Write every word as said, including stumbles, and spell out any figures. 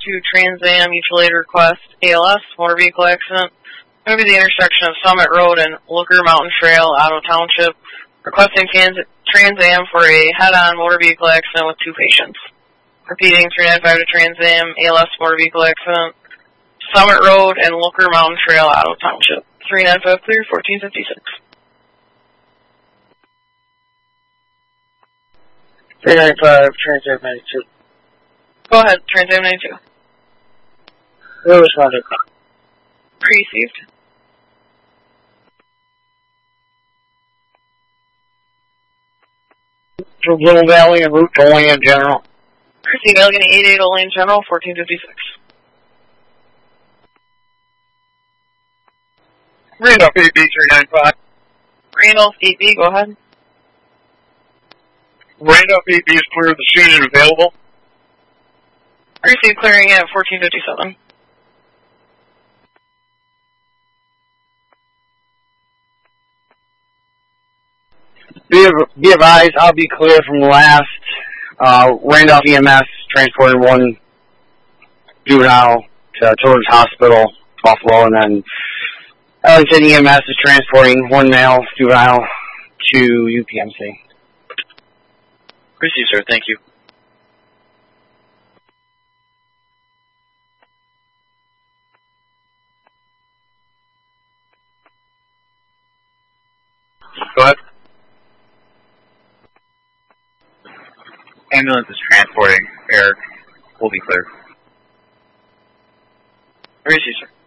to Trans Am Mutual Aid Request, A L S, motor vehicle accident. Going to be the intersection of Summit Road and Looker Mountain Trail, Otto Township. Requesting Trans, Trans Am for a head-on motor vehicle accident with two patients. Repeating, three ninety-five to Trans Am, A L S, motor vehicle accident, Summit Road and Looker Mountain Trail, Otto Township. three ninety-five clear, fourteen fifty-six. three ninety-five, Trans Am ninety-two. Go ahead, Trans Am ninety-two. Who responded? Received. From Little Valley and route to Olean General. Received, Allegheny eighty-eight Olean General, fourteen fifty-six. Randolph eight B three ninety-five. Randolph eight B, go ahead. Randolph eight B is clear, the scene is available. Received, clearing at fourteen fifty-seven. Be, be advised, I'll be clear from the last. Uh, Randolph E M S transported one juvenile to Children's Hospital, Buffalo, and then Ellington E M S is transporting one male juvenile to U P M C. Received, sir. Thank you. Go ahead. Ambulance is transporting Eric. We'll be clear. Received, sir.